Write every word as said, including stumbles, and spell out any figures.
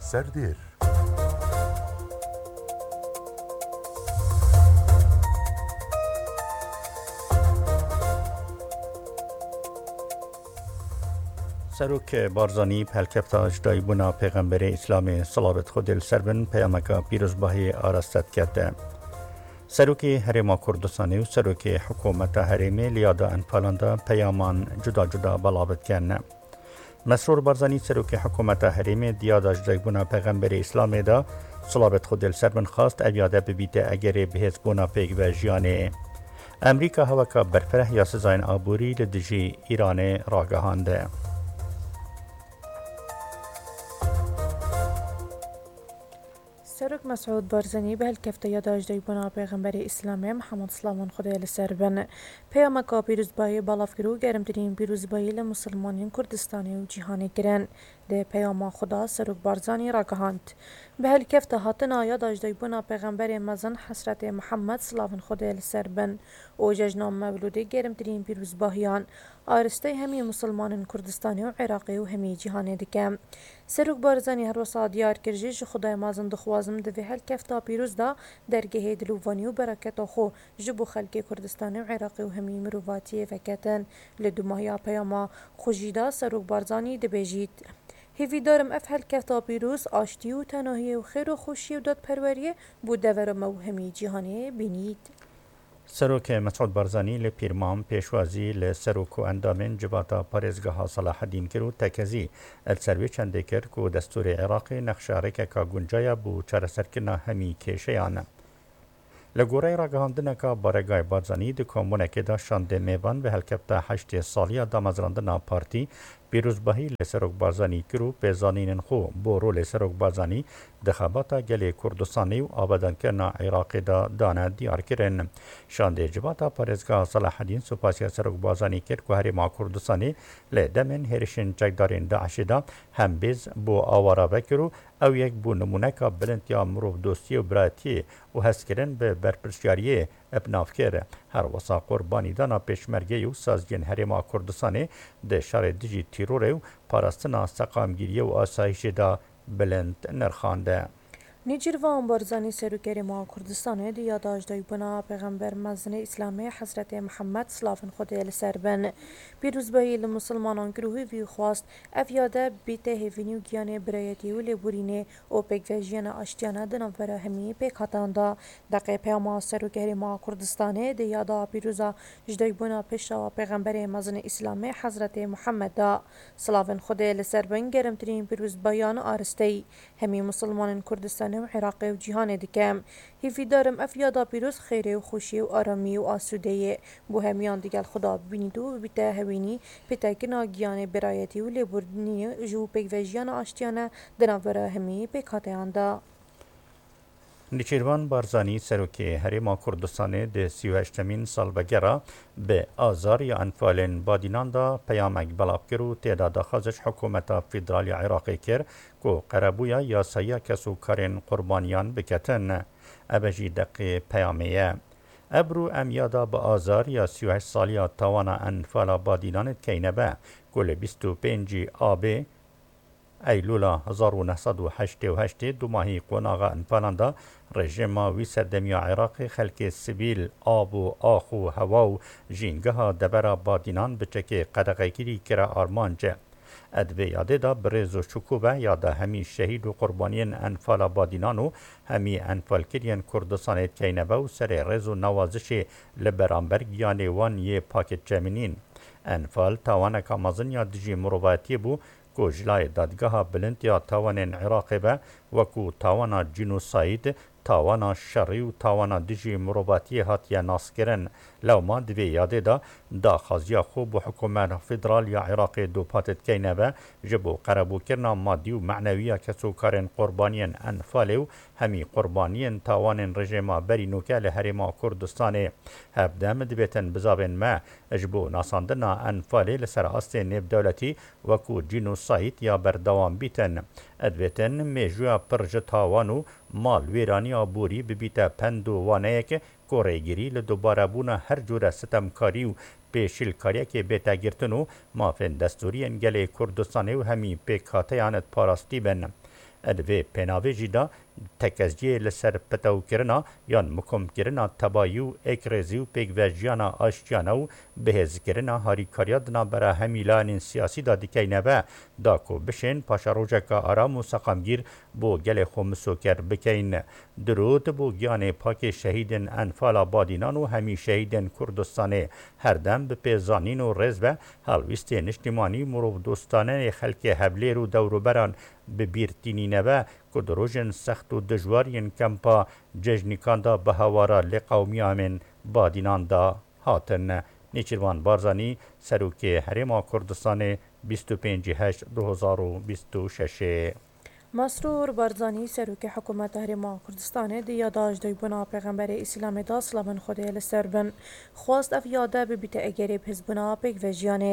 سردێر سروک بارزانی پلکفتا اجدای بنا پیغمبر اسلام صلابت خود السربن پیامکا پیروزباهی آرستت کرده. سروک هرما کردستانی و سروک حکومت هرمی لیادا انفالاندا پیامان جدا جدا بلابت کنه. مسرور بارزانی سروک حکومت هرمی دیادا اجدای بنا پیغمبر اسلام دا صلابت خود السربن خواست اویاده ببیته اگر بهز بنا پیگ و جیانه. امریکا هواکا برفره یا سزاین آبوری لدجی ایران راگهانده. سروک مسعود بارزانی به هلکفته یاد اجدای بنا پیغمبر اسلامی محمد سلامان خدای لسربن پیامکا پیروزبایی بالافگرو گرمترین پیروزبایی لمسلمانین کردستانی و جهانی کرن ده پیاما خدا سروک بارزانی راگهاند به هلکفته هاتنا یاد اجدای بنا پیغمبر مزن حسرت محمد سلامان خدای لسربن و جشن مولودی گرمترین پیروزباهیان آرسته همی مسلمانین کردستانی و عراقی و همی جهانی دکم سروک بارزانی هر وسا دیار کرجی خدای مازن دخوازم دوی هلکفتا پیروز دا درگه دلووانی و برکت خو جبو خلق کردستانی و عراقی و همی مروواتی فکتن لدوماهیا پیاما خوشیدا سروک بارزانی دبیجید هیوی دارم اف هلکفتا پیروز آشتی و تناهی و خیر و خوشی و داد پروریه بود دورم و همی جهانی بینید. سروک مسعود بارزانی لپیرمان پیشوازی لسروک و اندامین جباتا پارێزگەها صلاح الدین کرد و تەکەزی ئەلسەروی چەندێک کرد و دەستوری عێراقی نەخشارێکێکا گونجایە بوو چارەسەرکردنا هەمی کێشەیانە. لە گۆڕەی ڕاگەهاندنەکە بارێگای بارزانی دی کۆمبوونێکێدا شاندێ میێڤان بە هەلکەپتە هەشتێ ساڵیە دامەزراندنا پارتی پیروزباهی لسروک بارزانی کرد و پێزانینن خۆ بۆ ڕۆلێ سروک بارزانی دخاباتا گەلێ کوردستانی و ئابەدانکردنا عێراقیدا دانە دیارکردن. شاندێ جباتا پارێزگا صلاح الدین سوپاسیا سروک بارزانی کرد و هەرێما کوردستانی لە دەمێن هێرشین چەکدارین داعشیدا هەمبێز بۆ ئاوارابە کرد و ئەو یەک بوو نمونەکە بلندیا مرۆڤ دۆستی و برایەتیە و هەستکردن بە بەرپرسیاریە ئەبناوکێرە هەروەسا قوربانی دانا پێشمەرگەی و سازگین هەرێما کوردستانی دە شارێ دژی تیرۆرێ و پاراستنا سەقامگیریە و ئاسایشێدا بلند نرخانده. نیجروان بارزانی سروکری ما کردستانه دی یاد اجدای بنا پیغمبر مزن اسلامی حضرت محمد سلافن خدای لسربن پیروزبایی لمسلمانان گروهی وی خواست افیاده بیته هفینی و گیانه برایتی و لبورینه و پیگوژیان اشتیانه دنوبره همی پیکاتاندا دقیه پیاما سروکری ما کردستانه دی یاد پیروزا اجدای بنا پیشا پیغمبر مزن اسلامی حضرت محمد دا سلافن خدای لسربن گرمترین پیروزبایان آرستی همی مسلمانان کردستان و عراقی و جهان دکم هیوی دارم افیادا پیروز خیره و خوشی و آرامی و آسوده بو همیان دیگل خدا ببینید و بیته هوینی پیتاکنا گیان برایتی و لبردنی جو پیگوژیان آشتیانه دنابره همی پیکاتیاندا. نیچیروان بارزانی سروکی هرێما کوردستانی د سی و هەشتمین ساڵبەگەرە بە ئازار یا ئەنفالên بادیناندا پەیامێک بەڵاو کرد و تێدا داخوازش حکوومەتە فیدرالی عێراقی کرد و قەرەبوویە یاساییە کەسوکارên قوربانیان بکەتن ئەبەژی دەقی پەیامەیە. ئەبرو ئەم یادا بە ئازار یا سی و هەشت ساڵیە تاوانە ئەنفالا بادینانت کەینەبە کو لە بیست و پێنجی ئابێ ئەیلولا هەزار و نەسەد و هەشتێ و هەشتێ دوماهی قۆناغا ئەنفالاندا ڕێژێما وی سەردەمیە عێراقی خەلکی سیڤیل ئاب و ئاخ و هەوا و ژینگەها دەبەرە بادینان بچەکێ قەدەغەگیری کرا ئارمانجە. ئەدبێ یادێدا برێز و شکوبە یادا هەمی شەهید و قوربانیên ئەنفالا بادینان و هەمی ئەنفالکریên کوردستانێت کەینەبە و سەرێ ڕێز و نەوازشێ لە بەرامبەر گیانێ وان یێ پاکت جەمینین. ئەنفال تاوانێکا مەزن یا دژی مرۆڤایەتیە بوو کو جلای دادگاها بلند یا تاوانên عێراقی بە وەکو تاوانا جینۆساید تاوانا شەڕی و تاوانا دژی مرۆڤاتیە هاتیە ناسکردن لەوما divê yadêda daxwaziya xwe bi hikûmeta federal ya Iraqê dopatê dikeyne ji bo qerebûkirina madî û mecnewiya kesokarên qurbaniyên Enfalê û hemî qurbaniyên tawanên rejêma Berînûke li Herêma Kurdistanê. Hevdem dibêtin bizavên me ji bo nasandina Enfalê li ser astê nêvdewletî wekû cînosayîd ya berdewam bîtin. Edbêtin mêjuya pir ji tawan û mal wêraniya borî bibîte pend û waneyek ku rêgirî li dubarebûna her cure sitemkarî û pêşîlkariyekê bêtegirtin û mafên destûriyên gelê Kurdistanê û hemî pêkhateyan parastî bin. ادوی پناوی جیدا تکزیه لسر پتاو کرنا یان مکم کرنا تبایو اکرزیو پیگ و جیانا آشتیانو بهز کرنا هاری کاریادنا برا همیلان سیاسی دا دیکینه و داکو بشین پاشا روژکا آرام و سقامگیر بو گل خومسو کر بکین درود بو گیان پاک شهیدن انفال بادینان و همی شهیدن کردستان هر دم به پیزانین و رز و هلویست نشتیمانی مرو دوستانه خلک هبلیر و دوروبران به بیرتینینه و کدروژن سخت و دجوارین کمپا ججنیکان دا به هوارا لقومی آمین بادینان دا هاتن نیچروان بارزانی سروک هرما کردستان بیست و پنج هشت دو هزار و بیست و شش. مسرور بارزانی سروک حکومت هرما کردستان دیا داج دی بنا پیغمبر اسلام دا سلامن خدا لسربن خواست اف یاده ببیت اگری بحزبنا پیگ و جیانه